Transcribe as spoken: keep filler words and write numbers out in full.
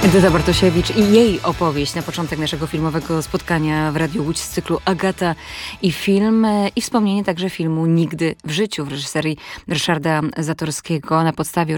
Edyta Bartosiewicz i jej opowieść na początek naszego filmowego spotkania w Radiu Łódź z cyklu Agata i film, i wspomnienie także filmu Nigdy w życiu w reżyserii Ryszarda Zatorskiego na podstawie